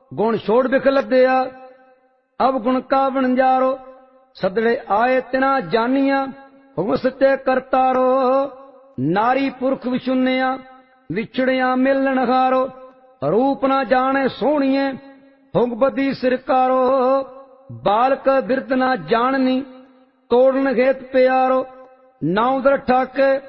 गुण छोड़ बिखल दिया। अब गुण का बनजारो सदड़े आए तिना जानिया। हुम सत्य करतारो नारी पुरख विचुनिया। विछड़िया मिलन हारो रूप ना जाने सोहणिए। हुंग बदी सिरकारो बालक बिरद ना जाननी। तोड़न घेत प्यारो नाउ दर ठाके